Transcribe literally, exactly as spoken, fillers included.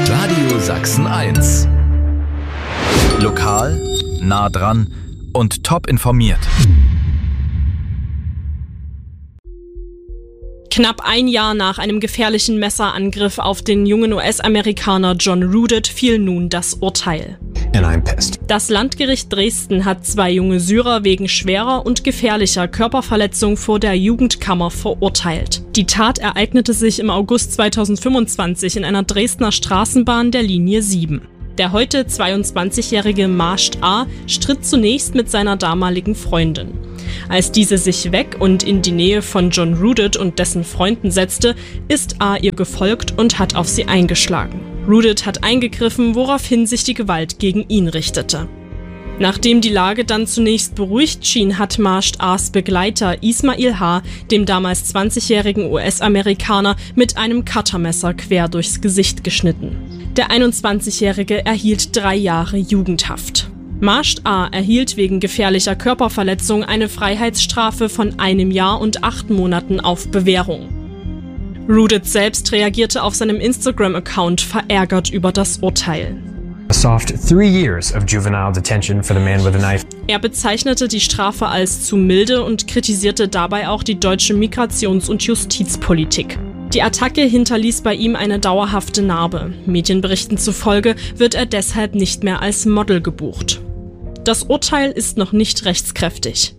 Radio Sachsen eins. Lokal, nah dran und top informiert. Knapp ein Jahr nach einem gefährlichen Messerangriff auf den jungen U S-Amerikaner John Rudett fiel nun das Urteil. And I'm pissed. Das Landgericht Dresden hat zwei junge Syrer wegen schwerer und gefährlicher Körperverletzung vor der Jugendkammer verurteilt. Die Tat ereignete sich im August zweitausendfünfundzwanzig in einer Dresdner Straßenbahn der Linie sieben. Der heute zweiundzwanzigjährige Masht A. stritt zunächst mit seiner damaligen Freundin. Als diese sich weg und in die Nähe von John Rudett und dessen Freunden setzte, ist A. ihr gefolgt und hat auf sie eingeschlagen. Rudett hat eingegriffen, woraufhin sich die Gewalt gegen ihn richtete. Nachdem die Lage dann zunächst beruhigt schien, hat Masht A.s Begleiter Ismail H. dem damals zwanzigjährigen U S-Amerikaner mit einem Cuttermesser quer durchs Gesicht geschnitten. Der einundzwanzigjährige erhielt drei Jahre Jugendhaft. Masht A. erhielt wegen gefährlicher Körperverletzung eine Freiheitsstrafe von einem Jahr und acht Monaten auf Bewährung. Rudett selbst reagierte auf seinem Instagram-Account verärgert über das Urteil. A soft three years of juvenile detention for the man with a knife. Er bezeichnete die Strafe als zu milde und kritisierte dabei auch die deutsche Migrations- und Justizpolitik. Die Attacke hinterließ bei ihm eine dauerhafte Narbe. Medienberichten zufolge wird er deshalb nicht mehr als Model gebucht. Das Urteil ist noch nicht rechtskräftig.